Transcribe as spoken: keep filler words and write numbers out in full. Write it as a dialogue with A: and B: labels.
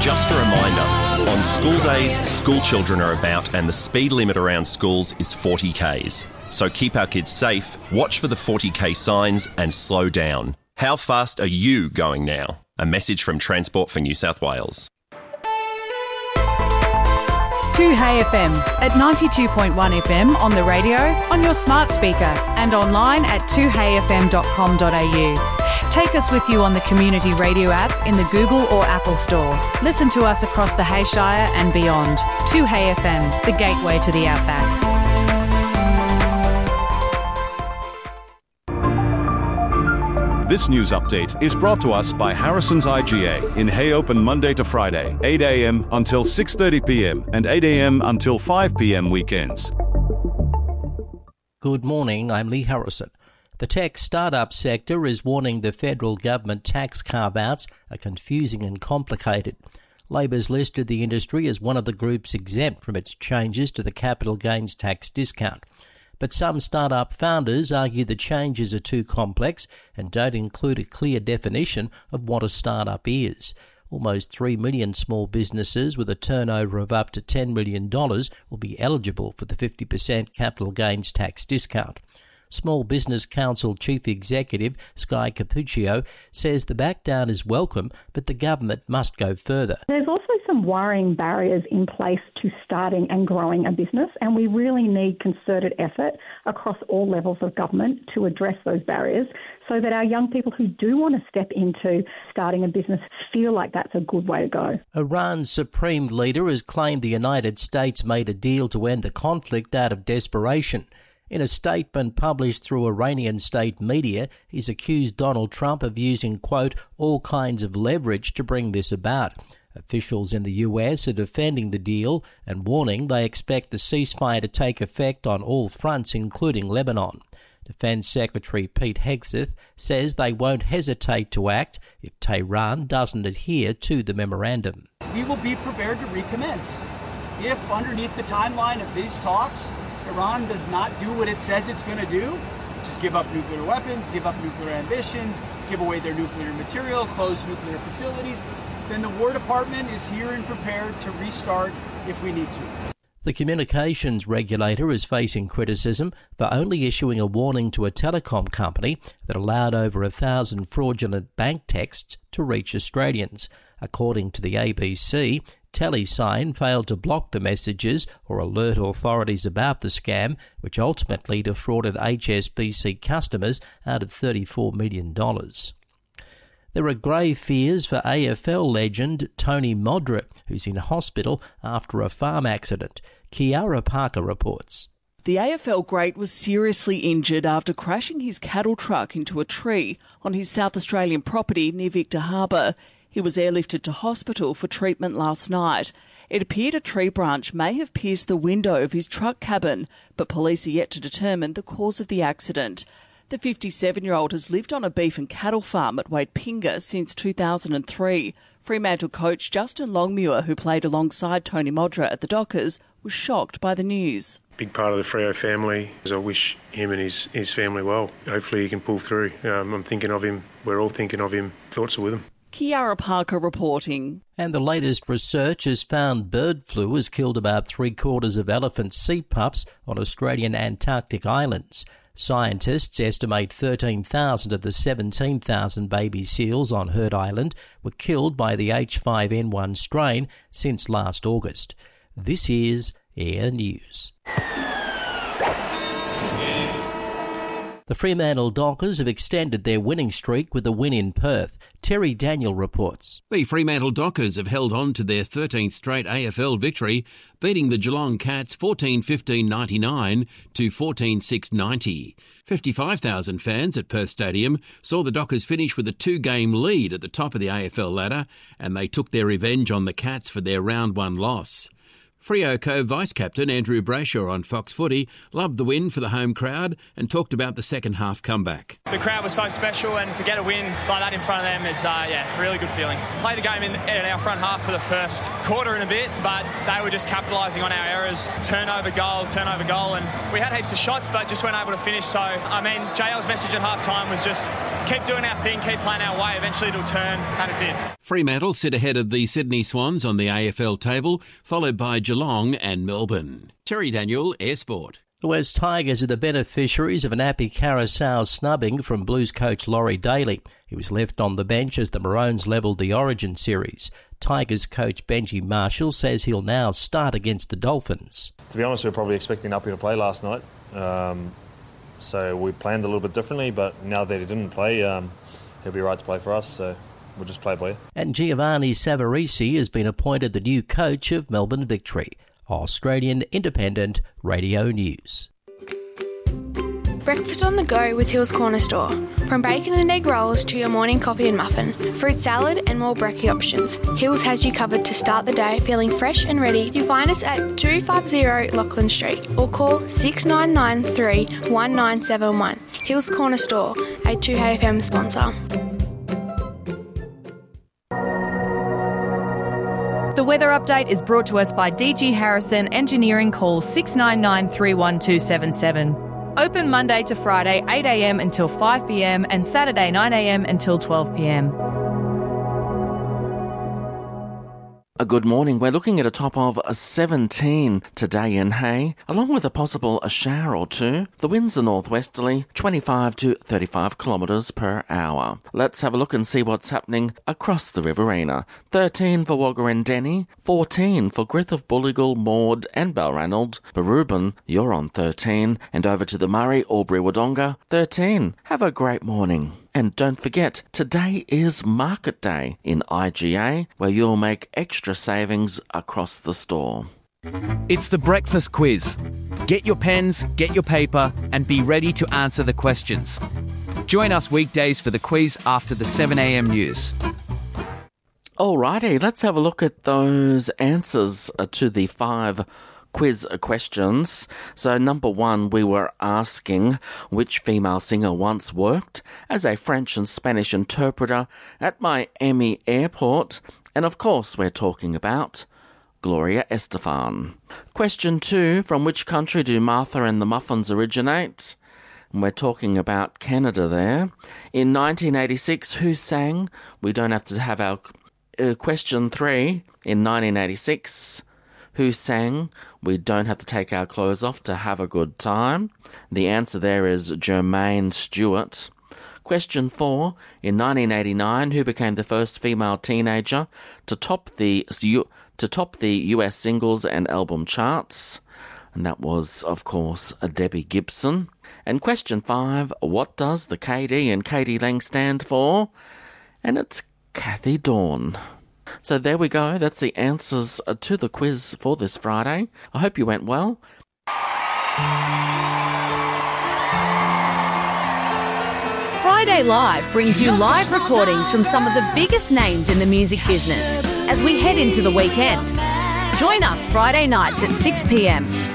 A: Just a reminder, on school days, school children are about and the speed limit around schools is forty kays. So keep our kids safe, watch for the forty k signs and slow down. How fast are you going now? A message from Transport for New South Wales.
B: two Hey F M at ninety-two point one F M on the radio, on your smart speaker and online at two hey f m dot com dot a u. Take us with you on the Community Radio app in the Google or Apple Store. Listen to us across the Hayshire and beyond. two Hey F M, the gateway to the outback.
C: This news update is brought to us by Harrison's I G A in Hay open Monday to Friday, eight a m until six thirty p m and eight a m until five p m weekends.
D: Good morning, I'm Lee Harrison. The tech startup sector is warning the federal government tax carve-outs are confusing and complicated. Labor's listed the industry as one of the groups exempt from its changes to the capital gains tax discount. But some startup founders argue the changes are too complex and don't include a clear definition of what a startup is. Almost three million small businesses with a turnover of up to ten million dollars will be eligible for the fifty percent capital gains tax discount. Small Business Council Chief Executive Sky Capuccio says the backdown is welcome, but the government must go further.
E: There's also some worrying barriers in place to starting and growing a business, and we really need concerted effort across all levels of government to address those barriers so that our young people who do want to step into starting a business feel like that's a good way to go.
D: Iran's supreme leader has claimed the United States made a deal to end the conflict out of desperation. In a statement published through Iranian state media, he's accused Donald Trump of using, quote, all kinds of leverage to bring this about. Officials in the U S are defending the deal and warning they expect the ceasefire to take effect on all fronts, including Lebanon. Defence Secretary Pete Hegseth says they won't hesitate to act if Tehran doesn't adhere to the memorandum.
F: We will be prepared to recommence if, underneath the timeline of these talks, Iran does not do what it says it's going to do, which is give up nuclear weapons, give up nuclear ambitions, give away their nuclear material, close nuclear facilities, then the War Department is here and prepared to restart if we need to.
D: The communications regulator is facing criticism for only issuing a warning to a telecom company that allowed over a thousand fraudulent bank texts to reach Australians. According to the A B C, Telesign failed to block the messages or alert authorities about the scam, which ultimately defrauded H S B C customers out of thirty-four million dollars. There are grave fears for A F L legend Tony Modra, who's in hospital after a farm accident. Kiara Parker reports.
G: The A F L great was seriously injured after crashing his cattle truck into a tree on his South Australian property near Victor Harbour. He was airlifted to hospital for treatment last night. It appeared a tree branch may have pierced the window of his truck cabin, but police are yet to determine the cause of the accident. The fifty-seven-year-old has lived on a beef and cattle farm at Waitpinga since two thousand three. Fremantle coach Justin Longmuir, who played alongside Tony Modra at the Dockers, was shocked by the news.
H: Big part of the Freo family. I wish him and his, his family well. Hopefully he can pull through. Um, I'm thinking of him. We're all thinking of him. Thoughts are with him.
G: Kiara Parker reporting.
D: And the latest research has found bird flu has killed about three-quarters of elephant sea pups on Australian Antarctic islands. Scientists estimate thirteen thousand of the seventeen thousand baby seals on Heard Island were killed by the H five N one strain since last August. This is Air News. The Fremantle Dockers have extended their winning streak with a win in Perth. Terry Daniel reports.
I: The Fremantle Dockers have held on to their thirteenth straight A F L victory, beating the Geelong Cats fourteen fifteen ninety-nine to fourteen six ninety. fifty-five thousand fans at Perth Stadium saw the Dockers finish with a two-game lead at the top of the A F L ladder, and they took their revenge on the Cats for their round one loss. Freo co-vice-captain Andrew Brayshaw on Fox Footy loved the win for the home crowd and talked about the second half comeback.
J: The crowd was so special, and to get a win like that in front of them is uh, yeah, a really good feeling. Played the game in, in our front half for the first quarter and a bit, but they were just capitalising on our errors. Turnover goal, turnover goal, and we had heaps of shots but just weren't able to finish. So, I mean, J L's message at half-time was just keep doing our thing, keep playing our way, eventually it'll turn, and it did.
I: Fremantle sit ahead of the Sydney Swans on the A F L table, followed by Geelong and Melbourne. Terry Daniel, Air Sport.
D: The West Tigers are the beneficiaries of an Appy Carousel snubbing from Blues coach Laurie Daly. He was left on the bench as the Maroons levelled the Origin series. Tigers coach Benji Marshall says he'll now start against the Dolphins.
K: To be honest, we were probably expecting Appy to play last night. Um, so we planned a little bit differently, but now that he didn't play, um, he'll be right to play for us. So we'll just play by ear.
D: And Giovanni Savarese has been appointed the new coach of Melbourne Victory. Australian Independent Radio News.
L: Breakfast on the go with Hills Corner Store. From bacon and egg rolls to your morning coffee and muffin, fruit salad and more brekkie options, Hills has you covered to start the day feeling fresh and ready. You'll find us at two fifty Lachlan Street or call six nine nine three, one nine seven one. Hills Corner Store, a two H F M sponsor.
M: The weather update is brought to us by D G Harrison Engineering. Call six nine nine, three one two seven seven. Open Monday to Friday eight a m until five p m and Saturday nine a m until twelve p m.
N: A good morning. We're looking at a top of seventeen today in Hay, along with a possible a shower or two. The winds are northwesterly, twenty-five to thirty-five kilometres per hour. Let's have a look and see what's happening across the Riverina. thirteen for Wagga and Denny, fourteen for Griffith, Bulligal, Maud and Balranald. Barubin, you're on thirteen, and over to the Murray, Albury, Wodonga, thirteen. Have a great morning. And don't forget, today is Market Day in I G A, where you'll make extra savings across the store.
O: It's the breakfast quiz. Get your pens, get your paper, and be ready to answer the questions. Join us weekdays for the quiz after the seven a m news.
N: Alrighty, let's have a look at those answers to the five quiz questions. So number one, we were asking which female singer once worked as a French and Spanish interpreter at Miami Airport. And of course, we're talking about Gloria Estefan. Question two, from which country do Martha and the Muffins originate? And we're talking about Canada there. In nineteen eighty-six, who sang We Don't Have to Have Our... Uh, question three, in nineteen eighty-six... who sang We Don't Have to Take Our Clothes Off to Have a Good Time? The answer there is Jermaine Stewart. Question four. In nineteen eighty-nine, who became the first female teenager to top the to top the U S singles and album charts? And that was, of course, Debbie Gibson. And question five. What does the K D and Katie Lang stand for? And it's Kathy Dawn. So there we go. That's the answers to the quiz for this Friday. I hope you went well.
B: Friday Live brings you live recordings from some of the biggest names in the music business as we head into the weekend. Join us Friday nights at six p m